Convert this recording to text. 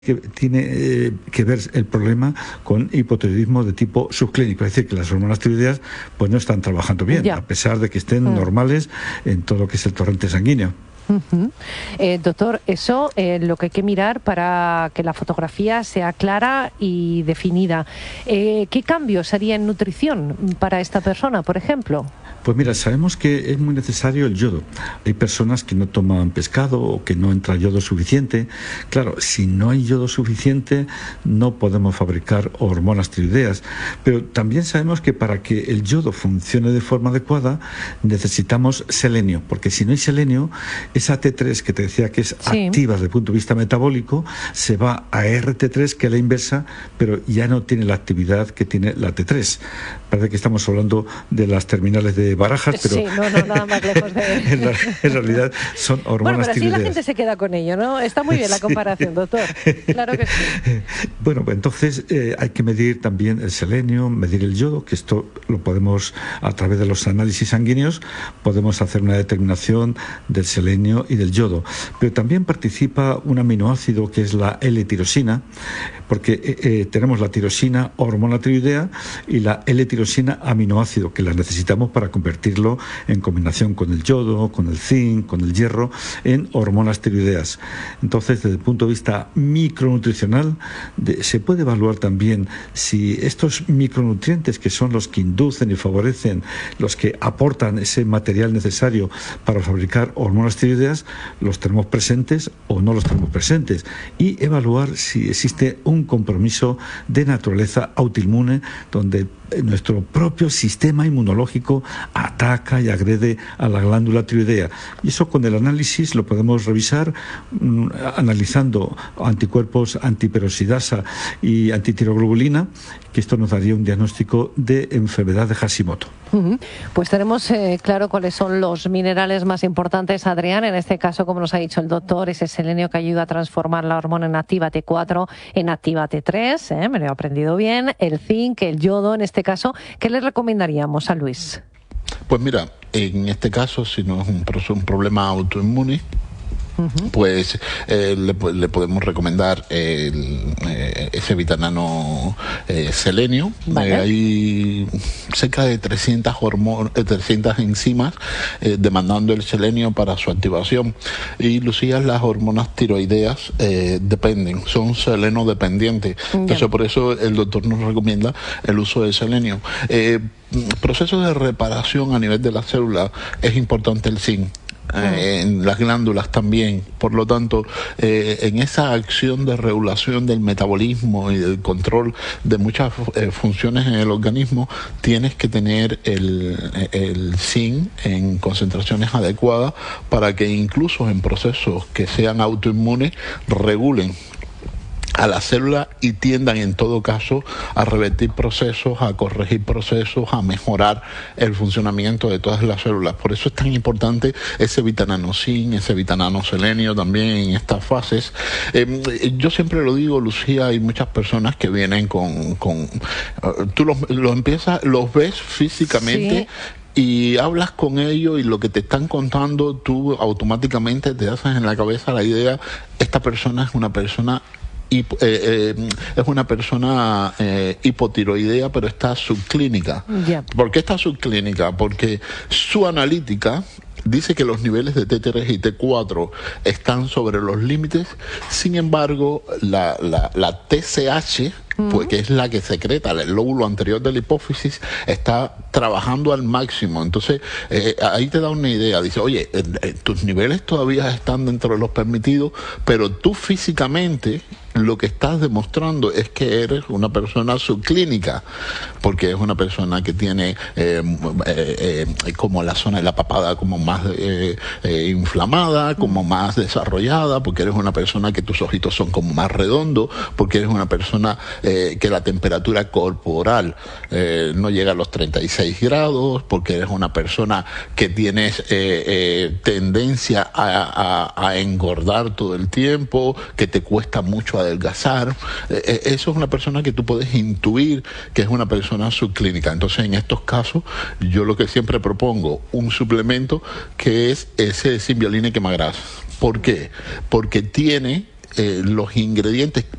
que tiene que ver el problema con hipotiroidismo de tipo subclínico, es decir, que las hormonas tiroideas pues no están trabajando bien, a pesar de que estén normales en todo lo que es el torrente sanguíneo. Doctor, eso lo que hay que mirar para que la fotografía sea clara y definida. ¿Qué cambios haría en nutrición para esta persona, por ejemplo? Pues mira, sabemos que es muy necesario el yodo. Hay personas que no toman pescado o que no entra yodo suficiente. Claro, si no hay yodo suficiente no podemos fabricar hormonas tiroideas. Pero también sabemos que para que el yodo funcione de forma adecuada necesitamos selenio, porque si no hay selenio, esa T3 que te decía que es activa desde el punto de vista metabólico, se va a RT3, que es la inversa, pero ya no tiene la actividad que tiene la T3. Parece que estamos hablando de las terminales de Barajas, pero sí, no, nada más lejos de... en realidad son hormonas tiroideas. Bueno, pero así la gente se queda con ello, ¿no? Está muy bien la comparación, doctor. Claro que sí. Bueno, pues entonces hay que medir también el selenio, medir el yodo, que esto lo podemos, a través de los análisis sanguíneos, podemos hacer una determinación del selenio y del yodo. Pero también participa un aminoácido que es la L-tirosina, porque tenemos la tirosina, hormona tiroidea, y la L-tirosina, aminoácido, que la necesitamos para convertirlo en combinación con el yodo, con el zinc, con el hierro, en hormonas tiroideas. Entonces, desde el punto de vista micronutricional, se puede evaluar también si estos micronutrientes, que son los que inducen y favorecen, los que aportan ese material necesario para fabricar hormonas tiroideas, los tenemos presentes o no los tenemos presentes, y evaluar si existe un compromiso de naturaleza autoinmune donde nuestro propio sistema inmunológico ataca y agrede a la glándula tiroidea. Y eso con el análisis lo podemos revisar analizando anticuerpos antiperoxidasa y antitiroglobulina, que esto nos daría un diagnóstico de enfermedad de Hashimoto. Pues tenemos claro cuáles son los minerales más importantes, Adrián. En este caso, como nos ha dicho el doctor, ese selenio que ayuda a transformar la hormona en activa T4 en activa T3, me lo he aprendido bien, el zinc, el yodo, en este caso, ¿qué le recomendaríamos a Luis? Pues mira, en este caso, si no es un problema autoinmune, pues le podemos recomendar ese vitamino selenio. Hay cerca de 300 enzimas demandando el selenio para su activación. Y Lucía, las hormonas tiroideas dependen, son seleno dependientes. Entonces por eso el doctor nos recomienda el uso de selenio. Procesos de reparación a nivel de la célula, es importante el zinc. En las glándulas también. Por lo tanto, en esa acción de regulación del metabolismo y del control de muchas funciones en el organismo, tienes que tener el zinc en concentraciones adecuadas para que incluso en procesos que sean autoinmunes regulen a la célula y tiendan en todo caso a revertir procesos, a corregir procesos, a mejorar el funcionamiento de todas las células. Por eso es tan importante ese vitamino zinc, ese vitamino selenio también en estas fases. Yo siempre lo digo, Lucía, hay muchas personas que vienen con tú los ves físicamente. Y hablas con ellos y lo que te están contando, tú automáticamente te haces en la cabeza la idea, esta persona es una persona hipotiroidea, pero está subclínica. ¿Por qué está subclínica? Porque su analítica dice que los niveles de T3 y T4 están sobre los límites. Sin embargo, la TSH, pues, que es la que secreta el lóbulo anterior de la hipófisis, está trabajando al máximo. Entonces, ahí te da una idea. Dice, oye, tus niveles todavía están dentro de los permitidos, pero tú físicamente lo que estás demostrando es que eres una persona subclínica, porque es una persona que tiene como la zona de la papada como más inflamada, como más desarrollada, porque eres una persona que tus ojitos son como más redondos, porque eres una persona que la temperatura corporal no llega a los 36 grados, porque eres una persona que tienes tendencia a engordar todo el tiempo, que te cuesta mucho adelgazar. Eso es una persona que tú puedes intuir que es una persona subclínica. Entonces, en estos casos, yo lo que siempre propongo, un suplemento que es ese Symbiolina quemagrasa. ¿Por qué? Porque tiene los ingredientes